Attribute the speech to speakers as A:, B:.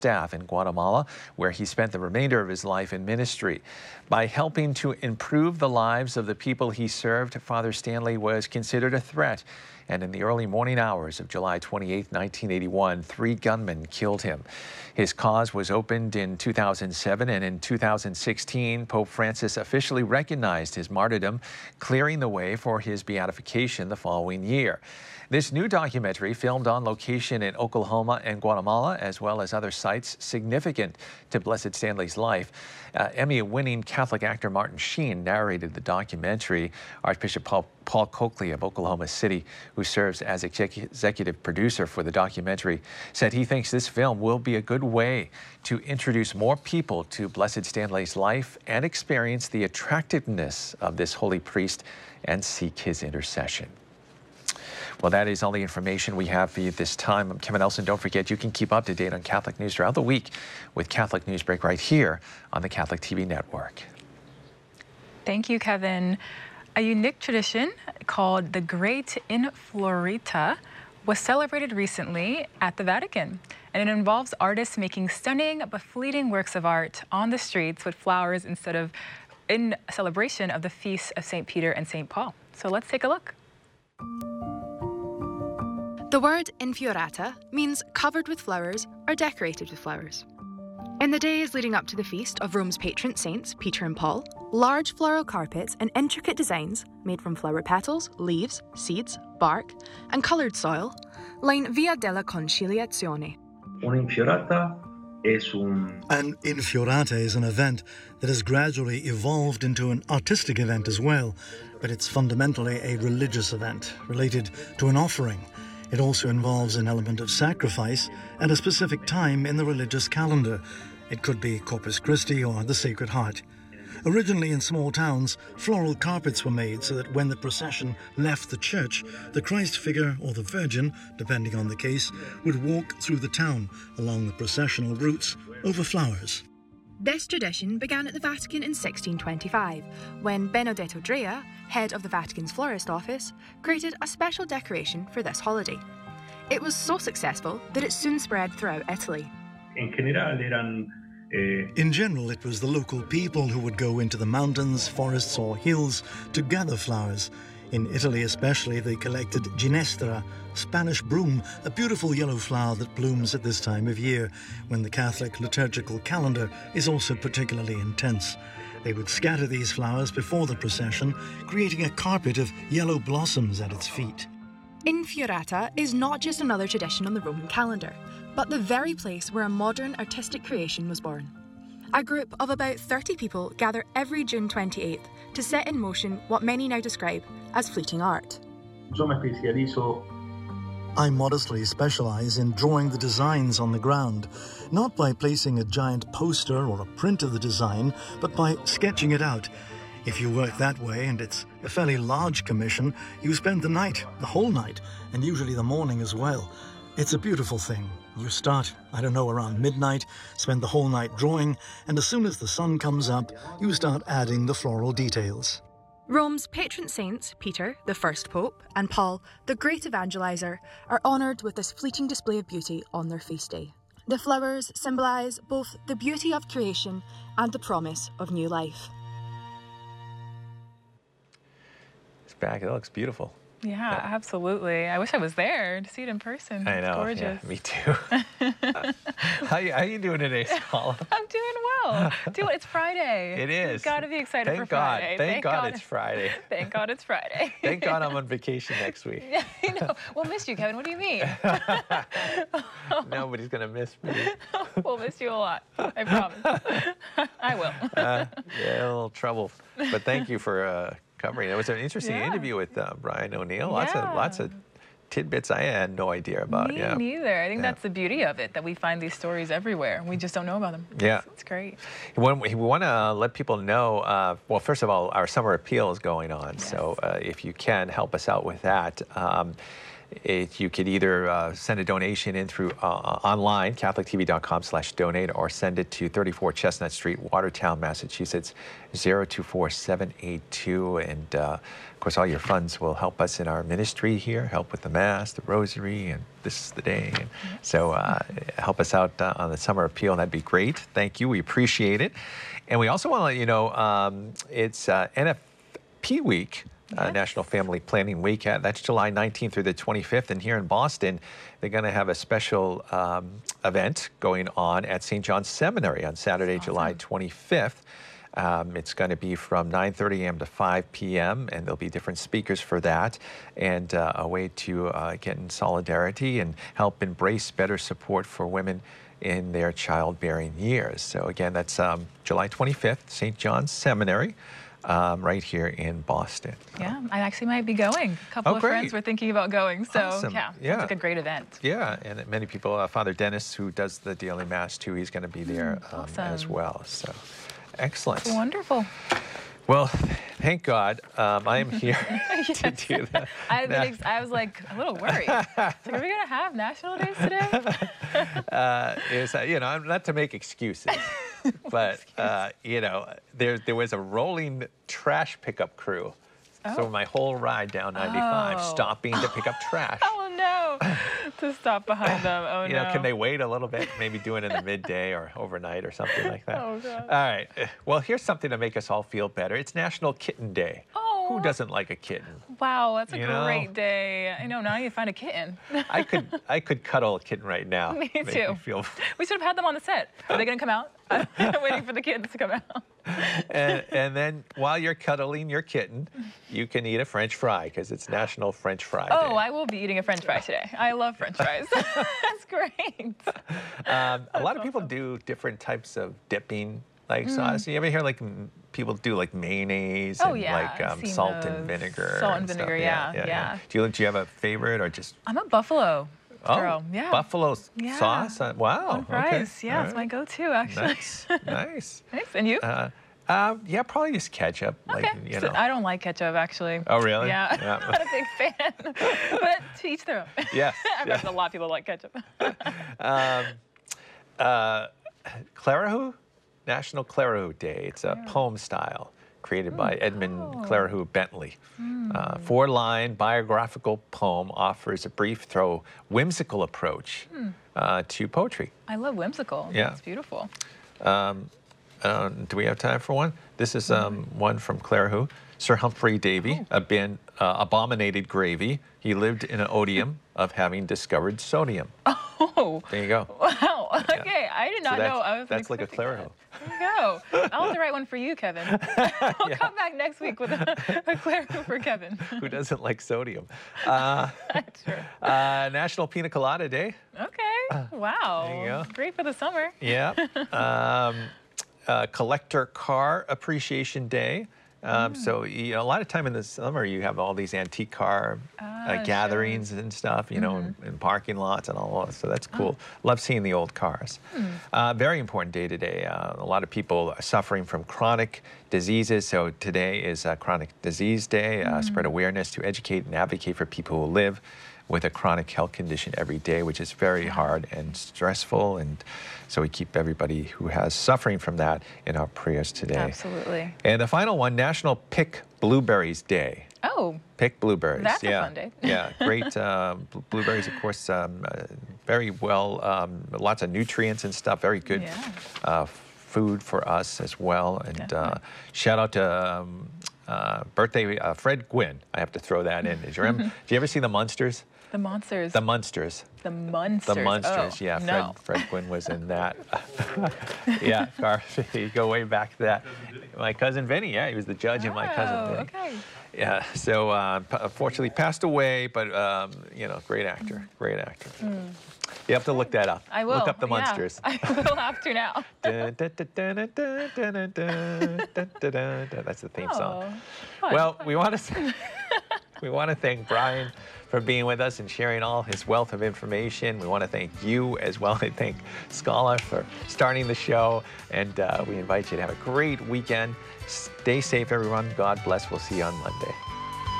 A: staff in Guatemala, where he spent the remainder of his life in ministry. By helping to improve the lives of the people he served, Father Stanley was considered a threat. And in the early morning hours of July 28, 1981, 3 gunmen killed him. His cause was opened in 2007, and in 2016, Pope Francis officially recognized his martyrdom, clearing the way for his beatification the following year. This new documentary, filmed on location in Oklahoma and Guatemala, as well as other sites significant to Blessed Stanley's life. Emmy-winning Catholic actor Martin Sheen narrated the documentary. Archbishop Paul Coakley of Oklahoma City, who serves as executive producer for the documentary, said he thinks this film will be a good way to introduce more people to Blessed Stanley's life and experience the attractiveness of this holy priest and seek his intercession. Well, that is all the information we have for you this time. I'm Kevin Nelson. Don't forget, you can keep up to date on Catholic news throughout the week with Catholic Newsbreak right here on the Catholic TV network.
B: Thank you, Kevin. A unique tradition called the Great Inflorita was celebrated recently at the Vatican, and it involves artists making stunning but fleeting works of art on the streets with flowers in celebration of the feasts of St. Peter and St. Paul. So let's take a look.
C: The word infiorata means covered with flowers or decorated with flowers. In the days leading up to the feast of Rome's patron saints, Peter and Paul, large floral carpets and intricate designs made from flower petals, leaves, seeds, bark, and coloured soil line Via della Conciliazione.
D: An infiorata is an event that has gradually evolved into an artistic event as well, but it's fundamentally a religious event related to an offering. It also involves an element of sacrifice at a specific time in the religious calendar. It could be Corpus Christi or the Sacred Heart. Originally in small towns, floral carpets were made so that when the procession left the church, the Christ figure or the Virgin, depending on the case, would walk through the town along the processional routes over flowers.
C: This tradition began at the Vatican in 1625, when Benedetto Drea, head of the Vatican's florist office, created a special decoration for this holiday. It was so successful that it soon spread throughout Italy.
D: In general, it was the local people who would go into the mountains, forests or hills to gather flowers. In Italy especially, they collected ginestra, Spanish broom, a beautiful yellow flower that blooms at this time of year, when the Catholic liturgical calendar is also particularly intense. They would scatter these flowers before the procession, creating a carpet of yellow blossoms at its feet.
C: Infiorata is not just another tradition on the Roman calendar, but the very place where a modern artistic creation was born. A group of about 30 people gather every June 28th to set in motion what many now describe as fleeting art.
D: I modestly specialise in drawing the designs on the ground, not by placing a giant poster or a print of the design, but by sketching it out. If you work that way, and it's a fairly large commission, you spend the night, the whole night, and usually the morning as well. It's a beautiful thing. You start, around midnight, spend the whole night drawing, and as soon as the sun comes up, you start adding the floral details.
C: Rome's patron saints, Peter, the first pope, and Paul, the great evangelizer, are honoured with this fleeting display of beauty on their feast day. The flowers symbolise both the beauty of creation and the promise of new life.
A: It's back. It looks beautiful.
B: Yeah, absolutely. I wish I was there to see it in person.
A: I know.
B: It's gorgeous.
A: Yeah, me too. How you doing today, Paula?
B: I'm doing well. It's Friday.
A: It is.
B: You've got to be excited for
A: God.
B: Friday.
A: Thank God it's Friday.
B: Thank God it's Friday.
A: Thank God I'm on vacation next week.
B: Yeah, I know. We'll miss you, Kevin. What do you mean?
A: Nobody's going to miss me.
B: We'll miss you a lot. I promise. I will.
A: Yeah, a little trouble. But thank you for covering. It was an interesting interview with Brian O'Neill. Lots of tidbits I had no idea about.
B: Me neither. I think that's the beauty of it, that we find these stories everywhere. We just don't know about them.
A: Yeah.
B: It's great.
A: We want to let people know, well, first of all, our summer appeal is going on. Yes. So if you can help us out with that. you could either send a donation in through online, catholictv.com/donate, or send it to 34 Chestnut Street, Watertown, Massachusetts, 024-782. And of course, all your funds will help us in our ministry here, help with the Mass, the Rosary, and this is the day. And so help us out on the summer appeal, and that'd be great. Thank you. We appreciate it. And we also want to let you know it's NFP Week. National Family Planning Week. That's July 19th through the 25th. And here in Boston, they're going to have a special event going on at St. John's Seminary on Saturday, July 25th. It's going to be from 9:30 a.m. to 5 p.m. and there'll be different speakers for that, and a way to get in solidarity and help embrace better support for women in their childbearing years. So again, that's July 25th, St. John's Seminary. Right here in Boston.
B: Yeah, I actually might be going. A couple of friends were thinking about going, so
A: awesome.
B: Yeah, sounds like a great event.
A: Yeah, and many people, Father Dennis, who does the daily Mass too, he's going to be there as well. So, excellent.
B: That's wonderful.
A: Well, thank God I am here to do that.
B: I was like a little worried. Like, are we going to have national days today?
A: I'm not to make excuses, but there was a rolling trash pickup crew. So my whole ride down 95, stopping to pick up trash.
B: Oh no! To stop behind them. Oh no!
A: Can they wait a little bit? Maybe do it in the midday or overnight or something like that.
B: Oh God!
A: All right. Well, here's something to make us all feel better. It's National Kitten Day.
B: Oh.
A: Who doesn't like a kitten?
B: Wow, that's a great day. I know. Now I need to find a kitten.
A: I could cuddle a kitten right now.
B: Me too. We should have had them on the set. Are they going to come out? I'm waiting for the kittens to come out.
A: And then while you're cuddling your kitten, you can eat a French fry because it's National French Fry Day.
B: Oh, I will be eating a French fry today. I love French fries. That's great.
A: A lot of people do different types of dipping, like sauce. You ever hear like people do like mayonnaise and like salt and vinegar?
B: Salt and vinegar, yeah.
A: Do you have a favorite or just?
B: I'm a buffalo girl.
A: Oh, buffalo sauce? Wow.
B: On fries, yeah, it's my go-to actually.
A: Nice.
B: Nice. And you?
A: Yeah, probably just ketchup.
B: Okay.
A: Like,
B: I don't like ketchup actually.
A: Oh, really?
B: Yeah. I'm not a big fan. But to each their own.
A: Yes.
B: I've heard a lot of people like ketchup.
A: Clerihew? National Clerihew Day. It's a poem style created by Edmund Clerihew Bentley. 4-line biographical poem offers a brief though whimsical approach to poetry.
B: I love whimsical.
A: Yeah.
B: It's beautiful.
A: Do we have time for one? This is one from Clerihew. Sir Humphrey Davy, abominated gravy. He lived in an odium of having discovered sodium.
B: Oh.
A: There you go.
B: Wow. Okay. I did not know.
A: That's like a Clerihew.
B: There you go. I'll have to write one for you, Kevin. I'll come back next week with a Clerihew for Kevin.
A: Who doesn't like sodium?
B: That's true.
A: National Pina Colada Day.
B: Okay. Wow.
A: There you go.
B: Great for the summer.
A: Yeah. Collector Car Appreciation Day. So a lot of time in the summer you have all these antique car gatherings and stuff, in parking lots and all that. So that's cool. Love seeing the old cars. Very important day today. A lot of people are suffering from chronic diseases. So today is Chronic Disease Day. Spread awareness to educate and advocate for people who live with a chronic health condition every day, which is very hard and stressful. And so we keep everybody who has suffering from that in our prayers today.
B: Absolutely.
A: And the final one, National Pick Blueberries Day.
B: Oh.
A: Pick blueberries.
B: That's a fun day.
A: Yeah, great. Blueberries, of course, very well, lots of nutrients and stuff, very good food for us as well. And shout out to birthday Fred Gwynn. I have to throw that in. Did you ever see The Munsters?
B: The Monsters.
A: The Munsters.
B: The Munsters.
A: The Munsters,
B: oh,
A: yeah.
B: No.
A: Fred Gwynn was in that. Yeah, Garth, you go way back to that. My cousin Vinny, he was the judge in My Cousin Vinny.
B: Okay.
A: Yeah, so unfortunately passed away, but, great actor, You have to look that up.
B: I will.
A: Look up The Munsters.
B: I will have to now.
A: That's the theme song.
B: Fun.
A: Well, we want to thank Brian for being with us and sharing all his wealth of information. We want to thank you as well. I thank Scala for starting the show. And we invite you to have a great weekend. Stay safe, everyone. God bless. We'll see you on Monday.